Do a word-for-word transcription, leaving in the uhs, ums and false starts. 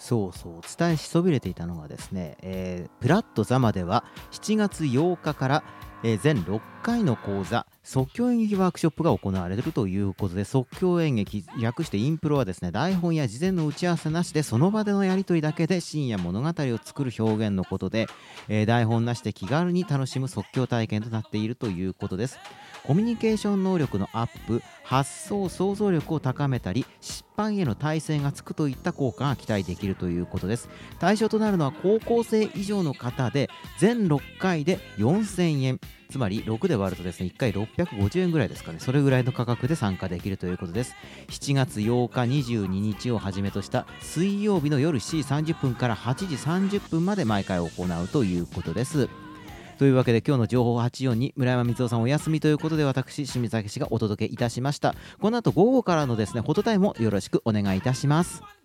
そうそう、お伝えしそびれていたのがですね、えー、プラットザマではしちがつようかから、えー全ろっかいの講座、即興演劇ワークショップが行われるということで、即興演劇、略してインプロはですね、台本や事前の打ち合わせなしで、その場でのやり取りだけでシーンや物語を作る表現のことで、えー台本なしで気軽に楽しむ即興体験となっているということです。コミュニケーション能力のアップ、発想想像力を高めたり、失敗への耐性がつくといった効果が期待できるということです。対象となるのは高校生以上の方で、全ろっかいでよんせんえん、つまりろくで割るとですね、いっかいろっぴゃくごじゅうえんぐらいですかね、それぐらいの価格で参加できるということです。しちがつようか、にじゅうににちをはじめとした水曜日の夜しちじさんじゅっぷんからはちじさんじゅっぷんまで毎回行うということです。というわけで今日の情報はちじよんに村山光雄さんお休みということで、私清水武がお届けいたしました。この後午後からのですねフォトタイムもよろしくお願いいたします。